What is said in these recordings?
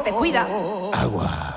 te cuida. Agua.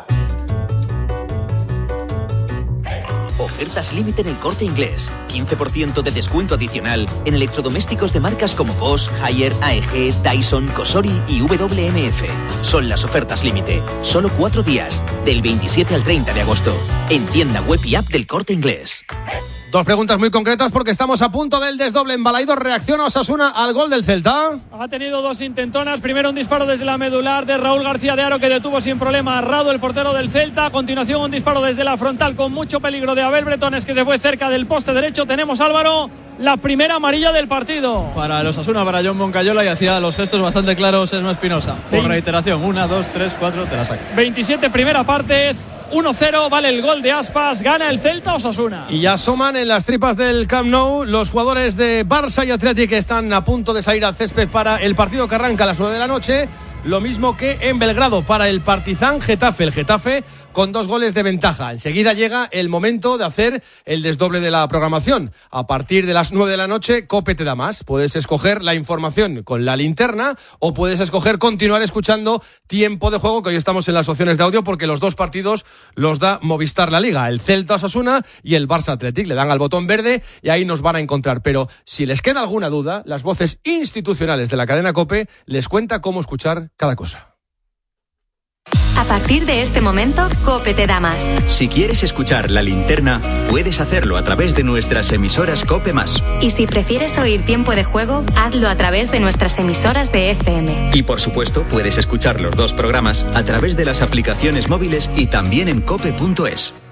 Ofertas límite en El Corte Inglés. 15% de descuento adicional en electrodomésticos de marcas como Bosch, Haier, AEG, Dyson, Cosori y WMF. Son las ofertas límite. Solo 4 días, del 27 al 30 de agosto. En tienda web y app del Corte Inglés. Dos preguntas muy concretas porque estamos a punto del desdoble en Balaidos. ¿Reacciona Osasuna al gol del Celta? Ha tenido dos intentonas. Primero un disparo desde la medular de Raúl García de Haro, que detuvo sin problema a Rado, el portero del Celta. A continuación un disparo desde la frontal con mucho peligro de Abel Bretones, que se fue cerca del poste derecho. Tenemos, Álvaro, la primera amarilla del partido. Para el Osasuna, para John Moncayola, y hacía los gestos bastante claros Esma Espinosa. Por reiteración, 1, 2, 3, 4, te la saco. 27 primera parte. 1-0, vale el gol de Aspas, gana el Celta Osasuna. Y ya asoman en las tripas del Camp Nou los jugadores de Barça y Athletic, que están a punto de salir al césped para el partido que arranca a las 9 de la noche. Lo mismo que en Belgrado para el Partizan Getafe. El Getafe con 2 goles de ventaja. Enseguida llega el momento de hacer el desdoble de la programación. A partir de las 9 de la noche, COPE te da más. Puedes escoger la información con la linterna o puedes escoger continuar escuchando Tiempo de Juego, que hoy estamos en las opciones de audio porque los dos partidos los da Movistar La Liga. El Celta Osasuna y el Barça Athletic. Le dan al botón verde y ahí nos van a encontrar. Pero si les queda alguna duda, las voces institucionales de la cadena COPE les cuenta cómo escuchar cada cosa. A partir de este momento, COPE te da más. Si quieres escuchar la linterna, puedes hacerlo a través de nuestras emisoras COPE+. Y si prefieres oír Tiempo de Juego, hazlo a través de nuestras emisoras de FM. Y por supuesto, puedes escuchar los dos programas a través de las aplicaciones móviles y también en cope.es.